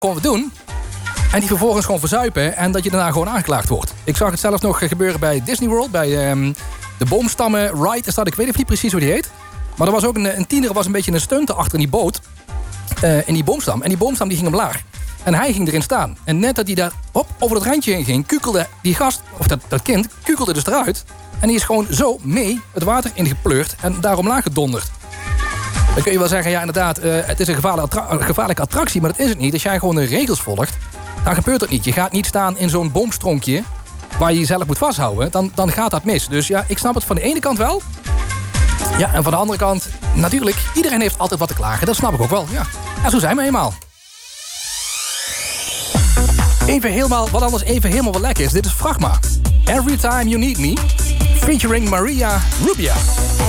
gewoon doen. En die vervolgens gewoon verzuipen. En dat je daarna gewoon aangeklaagd wordt. Ik zag het zelfs nog gebeuren bij Disney World. Bij de boomstammen ride is dat. Ik weet even niet precies hoe die heet. Maar er was ook een tiener, was een beetje een steunte achter in die boot. In die boomstam. En die boomstam die ging omlaag. En hij ging erin staan. En net dat hij daar over dat randje heen ging, kukelde die gast, of dat kind, kukelde dus eruit. En die is gewoon zo mee het water ingepleurd en daar omlaag gedonderd. Dan kun je wel zeggen, ja inderdaad, het is een gevaarlijke attractie, maar dat is het niet. Als jij gewoon de regels volgt, dan gebeurt dat niet. Je gaat niet staan in zo'n boomstronkje waar je jezelf moet vasthouden. Dan gaat dat mis. Dus ja, ik snap het van de ene kant wel. Ja, en van de andere kant, natuurlijk, iedereen heeft altijd wat te klagen. Dat snap ik ook wel, ja. Ja, zo zijn we eenmaal. Even helemaal wat lekker is. Dit is Fragma. Every Time You Need Me. Featuring Maria Rubia.